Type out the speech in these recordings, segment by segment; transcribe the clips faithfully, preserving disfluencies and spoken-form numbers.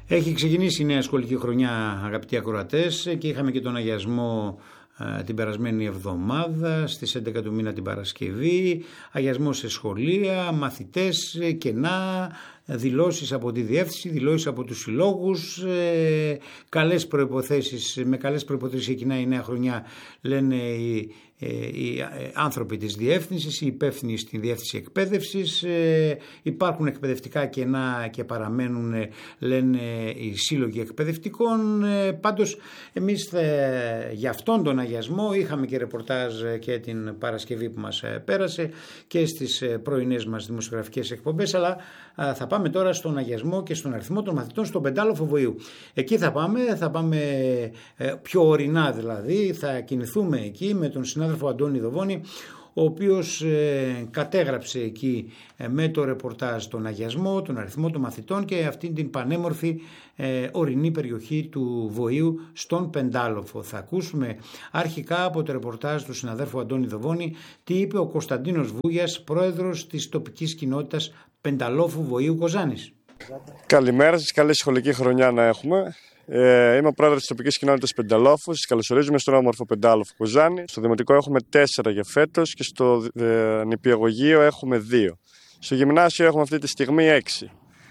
Έχει ξεκινήσει η νέα σχολική χρονιά, αγαπητοί ακροατές, και είχαμε και τον αγιασμό την περασμένη εβδομάδα στις έντεκα του μήνα την Παρασκευή. Αγιασμό σε σχολεία, μαθητές, κενά, δηλώσεις από τη διεύθυνση, δηλώσεις από τους συλλόγους, ε, καλές προϋποθέσεις, με καλές προϋποθέσεις ξεκινάει η νέα χρονιά, λένε οι, ε, οι άνθρωποι της διεύθυνσης, οι υπεύθυνοι στη διεύθυνση εκπαίδευσης. Ε, υπάρχουν εκπαιδευτικά κενά και παραμένουν, λένε οι σύλλογοι εκπαιδευτικών. Ε, πάντως εμείς ε, για αυτόν τον αγιασμό είχαμε και ρεπορτάζ και την Παρασκευή που μας πέρασε και στις πρωινές μας δημοσιογραφικές εκπομπές, αλλά ε, θα πάμε τώρα στον αγιασμό και στον αριθμό των μαθητών στον Πεντάλοφο Βοηού. Εκεί θα πάμε, θα πάμε ε, πιο ορεινά δηλαδή, θα κινηθούμε εκεί με τον συνάδελφο Αντώνη Δοβώνη, ο οποίος ε, κατέγραψε εκεί ε, με το ρεπορτάζ τον αγιασμό, τον αριθμό των μαθητών και αυτήν την πανέμορφη ε, ορεινή περιοχή του Βοηού στον Πεντάλοφο. Θα ακούσουμε αρχικά από το ρεπορτάζ του συναδέλφου Αντώνη Δοβώνη τι είπε ο Κωνσταντίνος Βούγιας, πρόεδρος της τοπικής κοινότητας Πενταλόφου Βοηού Κοζάνης. Καλημέρα σας, καλή σχολική χρονιά να έχουμε. Ε, είμαι ο πρόεδρος της τοπικής κοινότητας Πενταλόφου. Σας καλωσορίζουμε στον όμορφο Πεντάλοφο Κοζάνη. Στο δημοτικό έχουμε τέσσερα για φέτος και στο ε, νηπιαγωγείο έχουμε δύο. Στο γυμνάσιο έχουμε αυτή τη στιγμή έξι.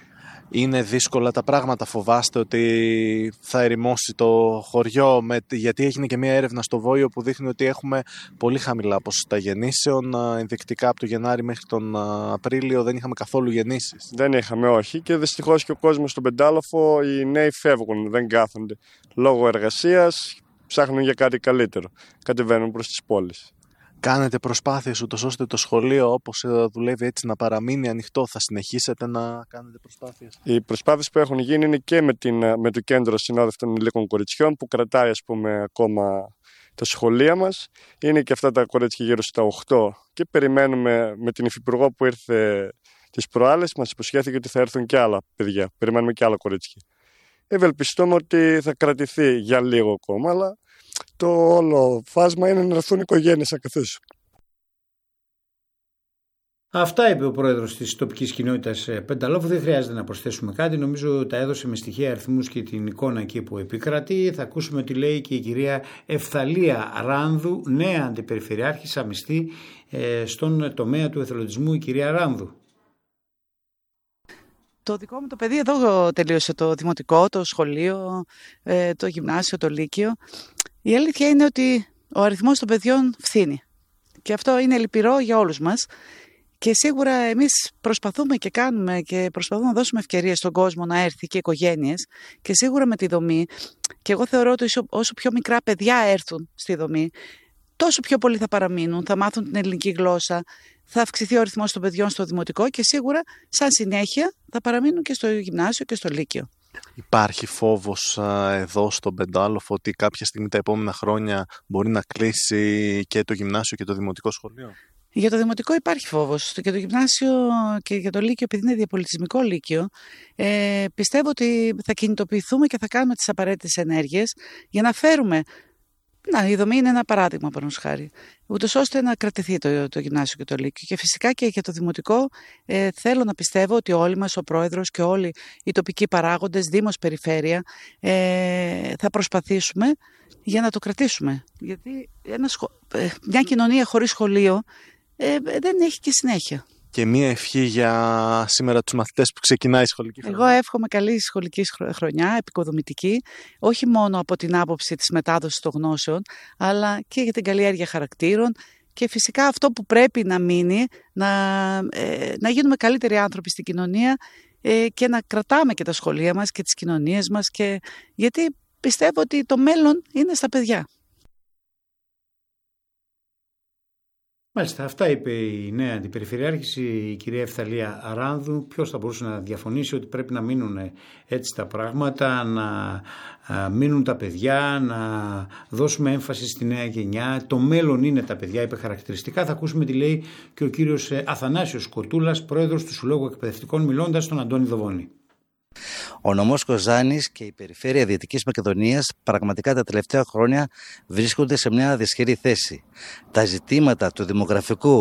Είναι δύσκολα τα πράγματα, φοβάστε ότι θα ερημώσει το χωριό, με, γιατί έγινε και μια έρευνα στο Βόιο που δείχνει ότι έχουμε πολύ χαμηλά ποσοστά γεννήσεων. Ενδεικτικά από το Γενάρη μέχρι τον Απρίλιο δεν είχαμε καθόλου γεννήσεις. Δεν είχαμε, όχι, και δυστυχώς και ο κόσμος στον Πεντάλοφο, οι νέοι φεύγουν, δεν κάθονται. Λόγω εργασίας ψάχνουν για κάτι καλύτερο, κατεβαίνουν προς τις πόλεις. Κάνετε προσπάθειες ούτως ώστε το σχολείο όπως δουλεύει έτσι να παραμείνει ανοιχτό? Θα συνεχίσετε να κάνετε προσπάθειες? Οι προσπάθειες που έχουν γίνει είναι και με, την, με το Κέντρο Συνόδευτων Ηλίκων Κοριτσιών που κρατάει, ας πούμε, ακόμα τα σχολεία μας. Είναι και αυτά τα κορίτσια γύρω στα οκτώ και περιμένουμε με την υφυπουργό που ήρθε τις προάλλες, μας υποσχέθηκε ότι θα έρθουν και άλλα παιδιά. Περιμένουμε και άλλα κορίτσια. Ευελπιστούμε ότι θα κρατηθεί για λίγο ακόμα, αλλά το όλο φάσμα είναι να έρθουν οικογένειες να καθίσουν. Αυτά είπε ο πρόεδρος της τοπικής κοινότητας Πενταλόφου. Δεν χρειάζεται να προσθέσουμε κάτι. Νομίζω τα έδωσε με στοιχεία, αριθμούς και την εικόνα εκεί που επικρατεί. Θα ακούσουμε τι λέει και η κυρία Ευθαλία Ράνδου, νέα αντιπεριφερειάρχησα μισθή στον τομέα του εθελοντισμού, η κυρία Ράνδου. Το δικό μου το παιδί εδώ τελείωσε το δημοτικό, το σχολείο, το γυμνάσιο, το λύκειο. Η αλήθεια είναι ότι ο αριθμός των παιδιών φθήνει και αυτό είναι λυπηρό για όλους μας και σίγουρα εμείς προσπαθούμε και κάνουμε και προσπαθούμε να δώσουμε ευκαιρίες στον κόσμο να έρθει και οικογένειες και σίγουρα με τη δομή, και εγώ θεωρώ ότι όσο πιο μικρά παιδιά έρθουν στη δομή τόσο πιο πολλοί θα παραμείνουν, θα μάθουν την ελληνική γλώσσα, θα αυξηθεί ο αριθμός των παιδιών στο δημοτικό και σίγουρα σαν συνέχεια θα παραμείνουν και στο γυμνάσιο και στο λύκειο. Υπάρχει φόβος α, εδώ στον Πεντάλοφο ότι κάποια στιγμή τα επόμενα χρόνια μπορεί να κλείσει και το γυμνάσιο και το δημοτικό σχολείο? Για το δημοτικό υπάρχει φόβος. Και το γυμνάσιο και για το λύκειο, επειδή είναι διαπολιτισμικό λύκειο, ε, πιστεύω ότι θα κινητοποιηθούμε και θα κάνουμε τις απαραίτητες ενέργειες για να φέρουμε. Να, η δομή είναι ένα παράδειγμα, παραδείγματος χάρη, ούτως ώστε να κρατηθεί το, το γυμνάσιο και το λύκειο. Και φυσικά και για το δημοτικό ε, θέλω να πιστεύω ότι όλοι μας, ο πρόεδρος και όλοι οι τοπικοί παράγοντες, δήμος, περιφέρεια, ε, θα προσπαθήσουμε για να το κρατήσουμε. Γιατί ένα σχο... ε, μια κοινωνία χωρίς σχολείο ε, δεν έχει και συνέχεια. Και μία ευχή για σήμερα τους μαθητές που ξεκινάει η σχολική χρονιά. Εγώ εύχομαι καλή σχολική χρονιά, επικοδομητική, όχι μόνο από την άποψη της μετάδοσης των γνώσεων, αλλά και για την καλλιέργεια χαρακτήρων και φυσικά αυτό που πρέπει να μείνει, να, ε, να γίνουμε καλύτεροι άνθρωποι στην κοινωνία ε, και να κρατάμε και τα σχολεία μας και τις κοινωνίες μας, και, γιατί πιστεύω ότι το μέλλον είναι στα παιδιά. Μάλιστα, αυτά είπε η νέα αντιπεριφερειάρχηση, η κυρία Ευθαλία Αράνδου. Ποιος θα μπορούσε να διαφωνήσει ότι πρέπει να μείνουν έτσι τα πράγματα, να μείνουν τα παιδιά, να δώσουμε έμφαση στη νέα γενιά. Το μέλλον είναι τα παιδιά, είπε χαρακτηριστικά. Θα ακούσουμε τι λέει και ο κύριος Αθανάσιος Κοτούλας, πρόεδρος του Συλλόγου Εκπαιδευτικών, μιλώντας στον Αντώνη Δοβώνη. Ο νομός Κοζάνης και η περιφέρεια Δυτικής Μακεδονίας πραγματικά τα τελευταία χρόνια βρίσκονται σε μια δυσχερή θέση. Τα ζητήματα του δημογραφικού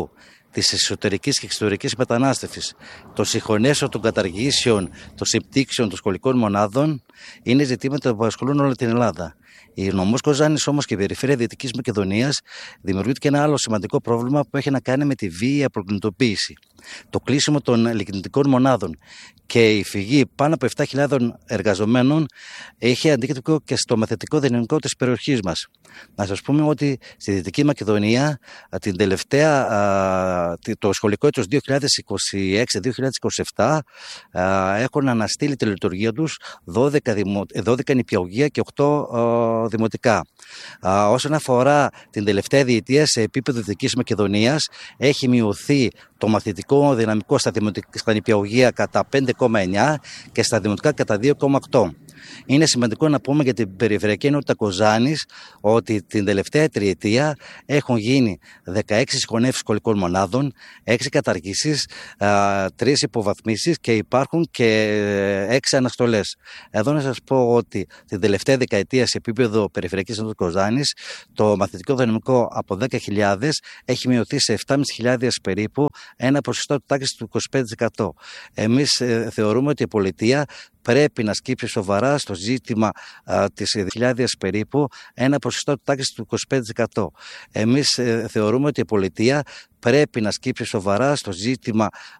της εσωτερικής και εξωτερικής μετανάστευσης, των συγχωνεύσεων, των καταργήσεων, των συμπτύξεων των σχολικών μονάδων είναι ζητήματα που απασχολούν όλη την Ελλάδα. Η νομός Κοζάνης όμως και η περιφέρεια Δυτικής Μακεδονίας δημιουργείται και ένα άλλο σημαντικό πρόβλημα που έχει να κάνει με τη βίαια προκινητοποίηση. Το κλείσιμο των λικνητικών μονάδων και η φυγή πάνω από επτά χιλιάδες εργαζομένων έχει αντίκτυπο και στο μαθητικό δυναμικό της περιοχής μας. Να σας πούμε ότι στη Δυτική Μακεδονία την τελευταία, το σχολικό έτος δύο χιλιάδες είκοσι έξι δύο χιλιάδες είκοσι επτά έχουν αναστείλει τη λειτουργία τους δώδεκα, δημο, δώδεκα νηπιαγωγεία και οκτώ δημοτικά. Όσον αφορά την τελευταία διετία σε επίπεδο Δυτικής Μακεδονίας έχει μειωθεί το μαθητικό δυναμικό στα, στα νηπιαγωγεία κατά πέντε κόμμα εννιά και στα δημοτικά κατά δύο κόμμα οκτώ. Είναι σημαντικό να πούμε για την περιφερειακή ενότητα Κοζάνης ότι την τελευταία τριετία έχουν γίνει δεκαέξι συγχωνεύσεις σχολικών μονάδων, έξι καταργήσεις, τρεις υποβαθμίσεις και υπάρχουν και έξι αναστολές. Εδώ να σας πω ότι την τελευταία δεκαετία σε επίπεδο περιφερειακής ενότητας Κοζάνης το μαθητικό δυναμικό από δέκα χιλιάδες έχει μειωθεί σε επτά χιλιάδες πεντακόσιες περίπου, ένα ποσοστό του τάξης του είκοσι πέντε τοις εκατό. Εμείς ε, θεωρούμε ότι η πολιτεία πρέπει να σκύψει σοβαρά στο ζήτημα α, της χιλιάδες περίπου, ένα ποσοστό του τάξης του είκοσι πέντε τοις εκατό. Εμείς ε, θεωρούμε ότι η πολιτεία πρέπει να σκύψει σοβαρά στο ζήτημα